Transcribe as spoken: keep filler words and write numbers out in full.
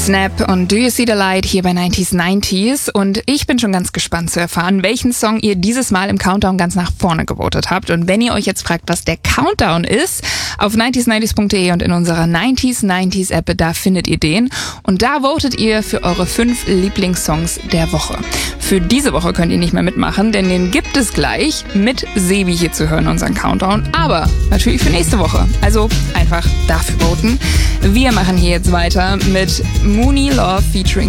Snap und Do You See the Light hier bei neunzig neunzig und ich bin schon ganz gespannt zu erfahren, welchen Song ihr dieses Mal im Countdown ganz nach vorne gewotet habt. Und wenn ihr euch jetzt fragt, was der Countdown ist, auf neunzig neunzig punkt de und in unserer neunzig neunzig App, da findet ihr den und da votet ihr für eure fünf Lieblingssongs der Woche. Für diese Woche könnt ihr nicht mehr mitmachen, denn den gibt es gleich mit Sebi hier zu hören, unseren Countdown, aber natürlich für nächste Woche. Also einfach dafür voten. Wir machen hier jetzt weiter mit Mooney Love featuring